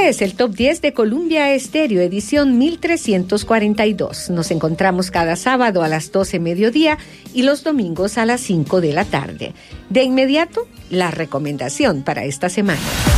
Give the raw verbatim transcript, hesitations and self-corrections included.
Este es el Top diez de Columbia Estéreo, edición mil trescientos cuarenta y dos. Nos encontramos cada sábado a las doce mediodía y los domingos a las cinco de la tarde. De inmediato, la recomendación para esta semana.